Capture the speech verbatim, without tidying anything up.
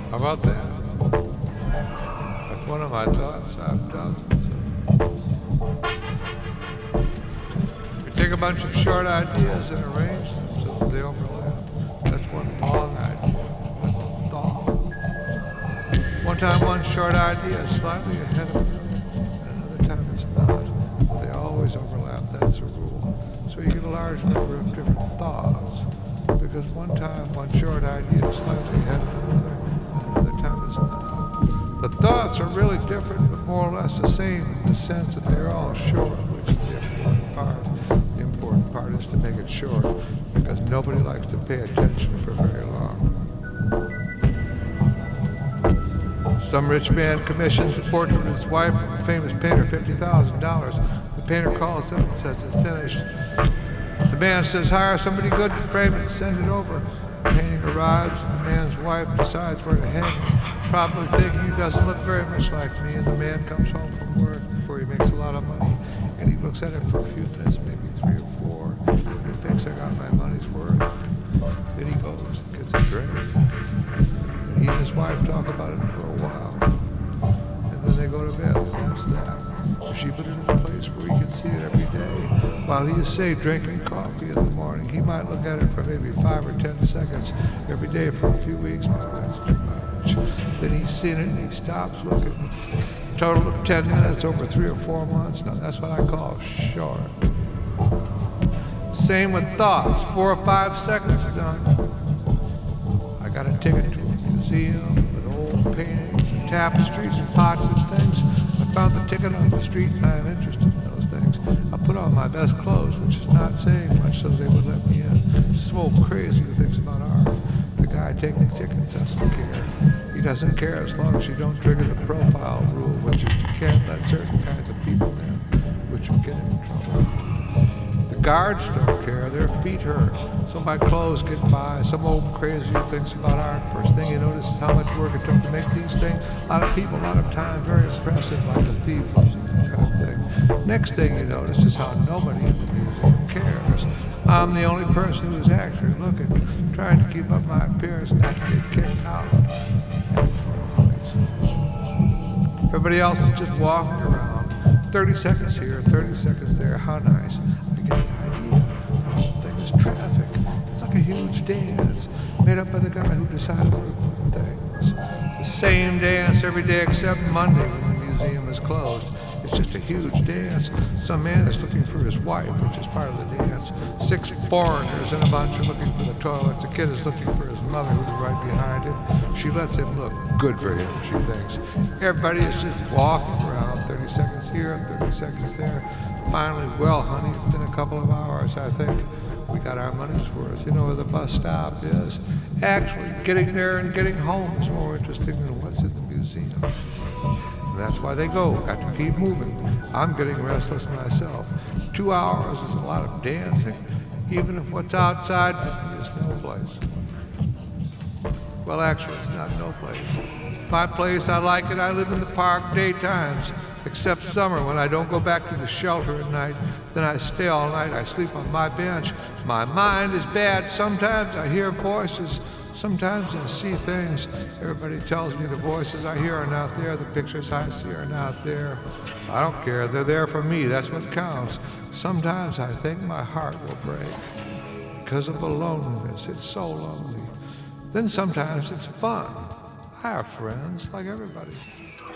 How about that? That's one of my thoughts. I've done. We take a bunch of short ideas and arrange them so that they overlap. That's one long idea. That's a thought. One time one short idea is slightly ahead of another, and another time it's not. They always overlap. That's a rule. So you get a large number of different thoughts, because one time one short idea is slightly ahead of another, and another time it's not. The thoughts are really different, but more or less the same in the sense that they're all short, which is the important part. The important part is to make it short, because nobody likes to pay attention for very long. Some rich man commissions a portrait of his wife from a famous painter, fifty thousand dollars. The painter calls up and says it's finished. The man says, hire somebody good to frame it and send it over. The painting arrives, and the man's wife decides where to hang it, probably thinking he doesn't look very much like me, and the man comes home from work where he makes a lot of money, and he looks at it for a few minutes, maybe three or four, and he thinks I got my money's worth. Then he goes and gets a drink. He and his wife talk about it for a while, and then they go to bed. That's that. She put it in a place where he can see it every day. While he is, say, drinking coffee in the morning, he might look at it for maybe five or ten seconds every day for a few weeks. Maybe that's too much. Then he's seen it and he stops looking. Total of ten minutes over three or four months. Now that's what I call short. Same with thoughts. Four or five seconds done. I got a ticket to a museum with old paintings and tapestries and pots and things. I found the ticket on the street and I am interested in those things. I put on my best clothes, which is not saying much, so they would let me in. So crazy who thinks about art. The guy taking the ticket doesn't care. He doesn't care as long as you don't trigger the profile rule, which is you can't let certain kinds of people in, which will get him in trouble. The guards don't care, their feet hurt. So my clothes get by. Some old crazy who thinks about art. First thing you notice is how much work it took to make these things. A lot of people, a lot of time, very impressive, like the thief losing that kind of thing. Next thing you notice is how nobody in the museum cares. I'm the only person who's actually looking, trying to keep up my appearance, not to get kicked out. Everybody else is just walking around. thirty seconds here, thirty seconds there. How nice. I get the idea. The whole thing is traffic. It's like a huge dance made up by the guy who decided where to put things. The same dance every day except Monday when the museum is closed. It's just a huge dance. Some man is looking for his wife, which is part of the dance. Six foreigners in a bunch are looking for the toilets. The kid is looking for his mother, who's right behind him. She lets him look good for him, she thinks. Everybody is just walking around, thirty seconds here, thirty seconds there. Finally, well, honey, it's been a couple of hours, I think. We got our money's worth. You know where the bus stop is? Actually, getting there and getting home is more interesting than what's in the museum. And that's why they go. Got to keep moving. I'm getting restless myself. Two hours is a lot of dancing, even if what's outside for me is no place. Well, actually, it's not no place. My place, I like it. I live in the park daytimes, except summer when I don't go back to the shelter at night. Then I stay all night. I sleep on my bench. My mind is bad. Sometimes I hear voices. Sometimes I see things. Everybody tells me the voices I hear are not there. The pictures I see are not there. I don't care. They're there for me. That's what counts. Sometimes I think my heart will break because of the loneliness. It's so lonely. Then sometimes it's fun. I have friends like everybody.